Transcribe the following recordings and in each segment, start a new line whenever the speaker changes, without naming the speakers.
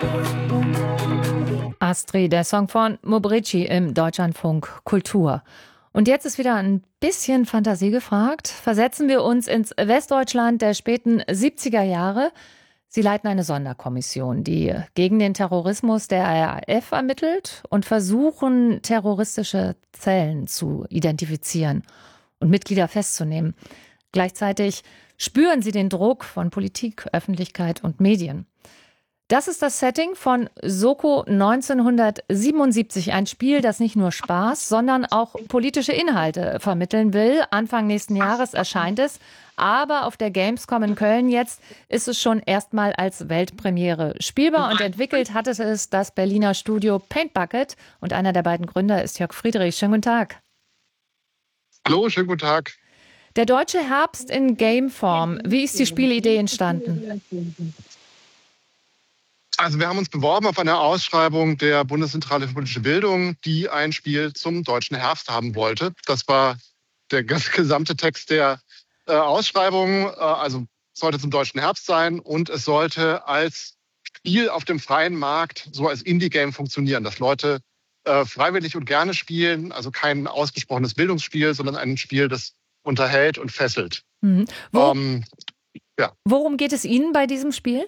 Astrid, der Song von Mobrici im Deutschlandfunk Kultur. Und jetzt ist wieder ein bisschen Fantasie gefragt. Versetzen wir uns ins Westdeutschland der späten 70er Jahre. Sie leiten eine Sonderkommission, die gegen den Terrorismus der RAF ermittelt und versuchen, terroristische Zellen zu identifizieren und Mitglieder festzunehmen. Gleichzeitig spüren sie den Druck von Politik, Öffentlichkeit und Medien. Das ist das Setting von Soko 1977, ein Spiel, das nicht nur Spaß, sondern auch politische Inhalte vermitteln will. Anfang nächsten Jahres erscheint es, aber auf der Gamescom in Köln jetzt ist es schon erstmal als Weltpremiere spielbar und entwickelt hat es das Berliner Studio Paintbucket und einer der beiden Gründer ist Jörg Friedrich. Schönen guten Tag.
Hallo, schönen guten Tag.
Der deutsche Herbst in Gameform. Wie ist die Spielidee entstanden?
Also wir haben uns beworben auf eine Ausschreibung der Bundeszentrale für politische Bildung, die ein Spiel zum deutschen Herbst haben wollte. Das war der gesamte Text der Ausschreibung. Also es sollte zum deutschen Herbst sein und es sollte als Spiel auf dem freien Markt, so als Indie-Game funktionieren, dass Leute freiwillig und gerne spielen, also kein ausgesprochenes Bildungsspiel, sondern ein Spiel, das unterhält und fesselt.
Mhm.
Ja.
Worum geht es Ihnen bei diesem Spiel?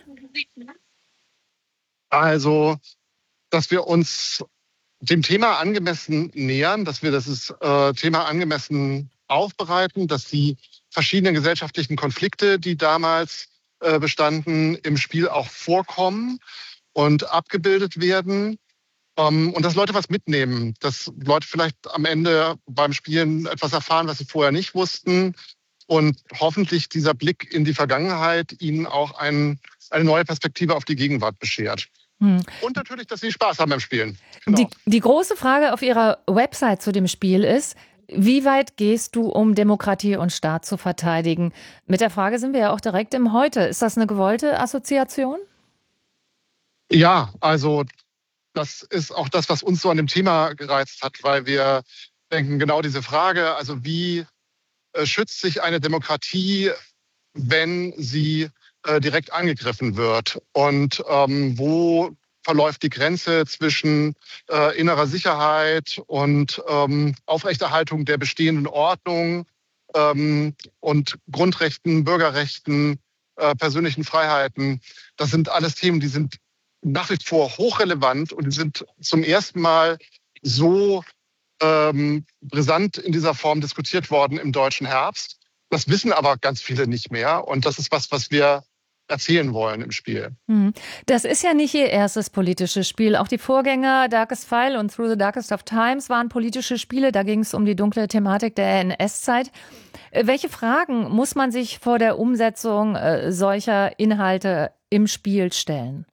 Also, dass wir uns dem Thema angemessen nähern, dass wir dieses Thema angemessen aufbereiten, dass die verschiedenen gesellschaftlichen Konflikte, die damals bestanden, im Spiel auch vorkommen und abgebildet werden. Und dass Leute was mitnehmen, dass Leute vielleicht am Ende beim Spielen etwas erfahren, was sie vorher nicht wussten. Und hoffentlich dieser Blick in die Vergangenheit ihnen auch eine neue Perspektive auf die Gegenwart beschert. Und natürlich, dass sie Spaß haben beim Spielen. Genau.
Die große Frage auf Ihrer Website zu dem Spiel ist, wie weit gehst du, um Demokratie und Staat zu verteidigen? Mit der Frage sind wir ja auch direkt im Heute. Ist das eine gewollte Assoziation?
Ja, also das ist auch das, was uns so an dem Thema gereizt hat, weil wir denken, genau diese Frage, also wie schützt sich eine Demokratie, wenn sie direkt angegriffen wird? Und wo verläuft die Grenze zwischen innerer Sicherheit und Aufrechterhaltung der bestehenden Ordnung und Grundrechten, Bürgerrechten, persönlichen Freiheiten? Das sind alles Themen, die sind nach wie vor hochrelevant und die sind zum ersten Mal so brisant in dieser Form diskutiert worden im deutschen Herbst. Das wissen aber ganz viele nicht mehr. Und das ist was wir erzählen wollen im Spiel.
Das ist ja nicht Ihr erstes politisches Spiel. Auch die Vorgänger Darkest File und Through the Darkest of Times waren politische Spiele. Da ging es um die dunkle Thematik der NS-Zeit. Welche Fragen muss man sich vor der Umsetzung solcher Inhalte im Spiel stellen?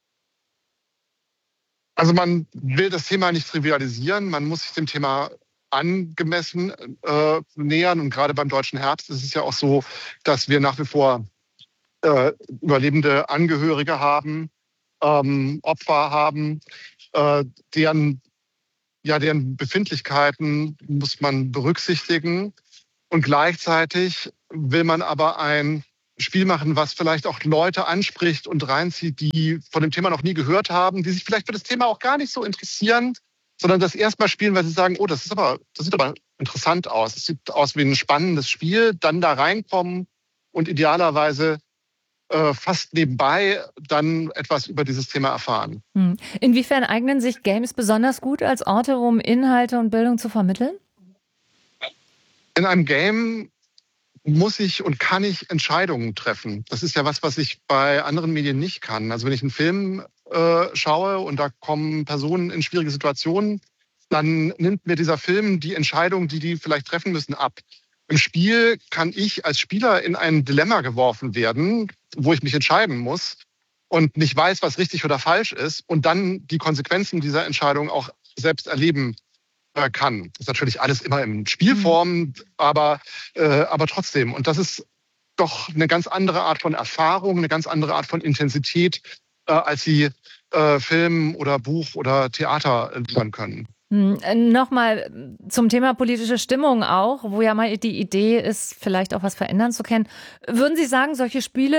Also man will das Thema nicht trivialisieren. Man muss sich dem Thema angemessen nähern. Und gerade beim deutschen Herbst ist es ja auch so, dass wir nach wie vor überlebende Angehörige haben, Opfer haben, deren Befindlichkeiten muss man berücksichtigen. Und gleichzeitig will man aber ein Spiel machen, was vielleicht auch Leute anspricht und reinzieht, die von dem Thema noch nie gehört haben, die sich vielleicht für das Thema auch gar nicht so interessieren, sondern das erstmal spielen, weil sie sagen, oh, das sieht aber interessant aus. Es sieht aus wie ein spannendes Spiel, dann da reinkommen und idealerweise fast nebenbei dann etwas über dieses Thema erfahren.
Inwiefern eignen sich Games besonders gut als Orte, um Inhalte und Bildung zu vermitteln?
In einem Game muss ich und kann ich Entscheidungen treffen. Das ist ja was ich bei anderen Medien nicht kann. Also wenn ich einen Film schaue und da kommen Personen in schwierige Situationen, dann nimmt mir dieser Film die Entscheidung, die vielleicht treffen müssen, ab. Im Spiel kann ich als Spieler in ein Dilemma geworfen werden, wo ich mich entscheiden muss und nicht weiß, was richtig oder falsch ist und dann die Konsequenzen dieser Entscheidung auch selbst erleben kann. Das ist natürlich alles immer in Spielform, aber trotzdem. Und das ist doch eine ganz andere Art von Erfahrung, eine ganz andere Art von Intensität, als sie Film oder Buch oder Theater liefern können.
Nochmal zum Thema politische Stimmung auch, wo ja mal die Idee ist, vielleicht auch was verändern zu können. Würden Sie sagen, solche Spiele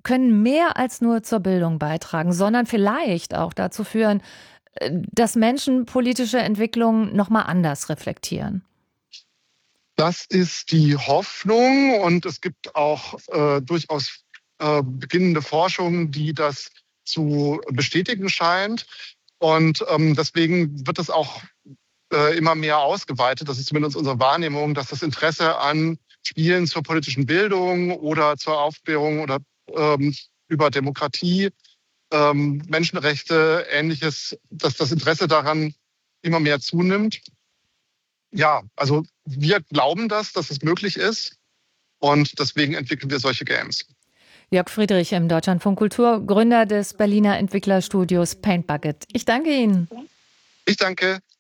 können mehr als nur zur Bildung beitragen, sondern vielleicht auch dazu führen, dass Menschen politische Entwicklungen nochmal anders reflektieren.
Das ist die Hoffnung und es gibt auch durchaus beginnende Forschung, die das zu bestätigen scheint. Und deswegen wird es auch immer mehr ausgeweitet. Das ist zumindest unsere Wahrnehmung, dass das Interesse an Spielen zur politischen Bildung oder zur Aufklärung oder über Demokratie, Menschenrechte, Ähnliches, dass das Interesse daran immer mehr zunimmt. Ja, also wir glauben dass es möglich ist und deswegen entwickeln wir solche Games.
Jörg Friedrich im Deutschlandfunk Kultur, Gründer des Berliner Entwicklerstudios Paint Bucket. Ich danke Ihnen.
Ich danke.